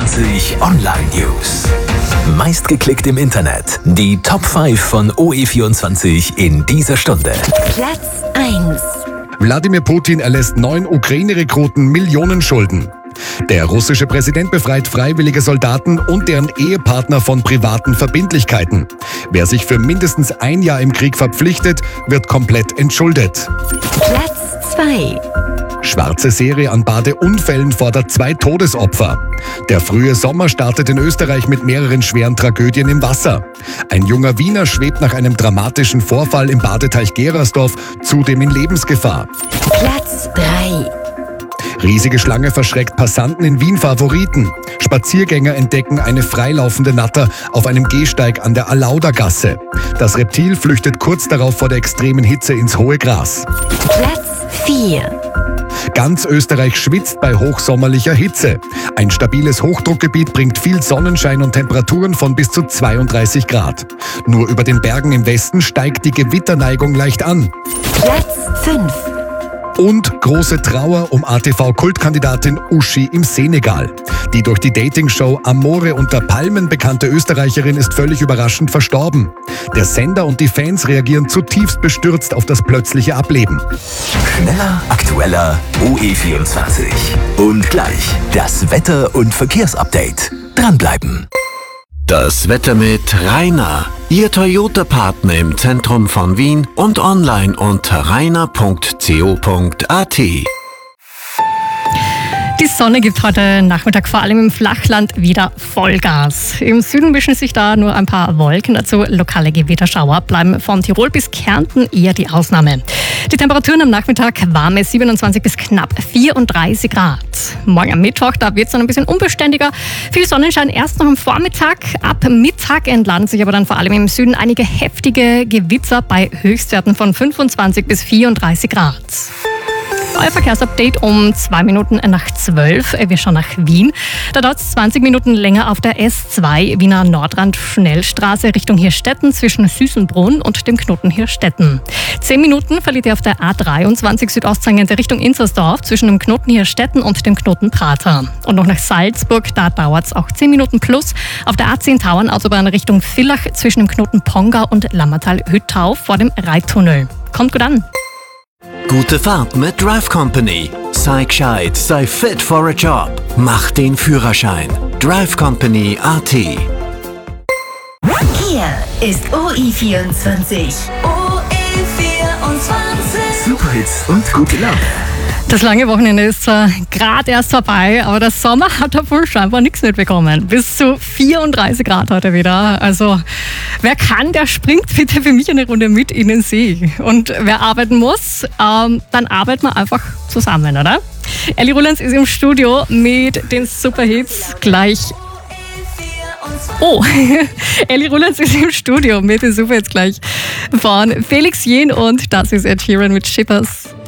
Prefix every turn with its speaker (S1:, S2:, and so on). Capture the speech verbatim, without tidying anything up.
S1: vierundzwanzig Online News. Meistgeklickt im Internet. Die Top fünf von O E vierundzwanzig in dieser Stunde.
S2: Platz eins.
S3: Wladimir Putin erlässt neun Ukraine-Rekruten Millionenschulden. Der russische Präsident befreit freiwillige Soldaten und deren Ehepartner von privaten Verbindlichkeiten. Wer sich für mindestens ein Jahr im Krieg verpflichtet, wird komplett entschuldet.
S2: Platz zwei.
S3: Schwarze Serie an Badeunfällen fordert zwei Todesopfer. Der frühe Sommer startet in Österreich mit mehreren schweren Tragödien im Wasser. Ein junger Wiener schwebt nach einem dramatischen Vorfall im Badeteich Gerersdorf zudem in Lebensgefahr.
S2: Platz drei.
S3: Riesige Schlange verschreckt Passanten in Wien Favoriten. Spaziergänger entdecken eine freilaufende Natter auf einem Gehsteig an der Alaudergasse. Das Reptil flüchtet kurz darauf vor der extremen Hitze ins hohe Gras.
S2: Platz vier.
S3: Ganz Österreich schwitzt bei hochsommerlicher Hitze. Ein stabiles Hochdruckgebiet bringt viel Sonnenschein und Temperaturen von bis zu zweiunddreißig Grad. Nur über den Bergen im Westen steigt die Gewitterneigung leicht an.
S2: Platz fünf.
S3: Und große Trauer um A T V-Kultkandidatin Uschi im Senegal. Die durch die Dating-Show Amore unter Palmen bekannte Österreicherin ist völlig überraschend verstorben. Der Sender und die Fans reagieren zutiefst bestürzt auf das plötzliche Ableben.
S1: Schneller, aktueller O E vierundzwanzig. Und gleich das Wetter- und Verkehrsupdate. Dranbleiben.
S4: Das Wetter mit Rainer, Ihr Toyota-Partner im Zentrum von Wien und online unter rainer punkt co punkt at.
S5: Die Sonne gibt heute Nachmittag vor allem im Flachland wieder Vollgas. Im Süden mischen sich da nur ein paar Wolken dazu. Lokale Gewitterschauer bleiben von Tirol bis Kärnten eher die Ausnahme. Die Temperaturen am Nachmittag warme siebenundzwanzig bis knapp vierunddreißig Grad. Morgen am Mittwoch, da wird es dann ein bisschen unbeständiger. Viel Sonnenschein erst noch am Vormittag. Ab Mittag entladen sich aber dann vor allem im Süden einige heftige Gewitter bei Höchstwerten von fünfundzwanzig bis vierunddreißig Grad. Euer Verkehrsupdate um zwei Minuten nach zwölf. Wir schauen nach Wien. Da dauert es zwanzig Minuten länger auf der S zwei Wiener Nordrand Schnellstraße Richtung Hirstetten zwischen Süßenbrunn und dem Knoten Hirstetten. zehn Minuten verliert ihr auf der A dreiundzwanzig südostzweigende Richtung Inzersdorf zwischen dem Knoten Hirstetten und dem Knoten Prater. Und noch nach Salzburg, da dauert es auch zehn Minuten plus. Auf der A zehn Tauernautobahn Richtung Villach zwischen dem Knoten Ponga und Lammertal-Hüttau vor dem Reittunnel. Kommt gut an!
S4: Gute Fahrt mit Drive Company. Sei gescheit, sei fit for a job. Mach den Führerschein. drive company punkt at.
S2: Hier ist O E vierundzwanzig. O E vierundzwanzig.
S1: Superhits und gute Laune.
S5: Das lange Wochenende ist zwar gerade erst vorbei, aber der Sommer hat davon scheinbar nichts mitbekommen. Bis zu vierunddreißig Grad heute wieder. Also wer kann, der springt bitte für mich eine Runde mit in den See. Und wer arbeiten muss, ähm, dann arbeiten wir einfach zusammen, oder? Elli Rulanz ist im Studio mit den Superhits gleich. Oh, Elli Rulanz ist im Studio mit den Superhits gleich von Felix Jähn und das ist Ed Sheeran mit Shippers.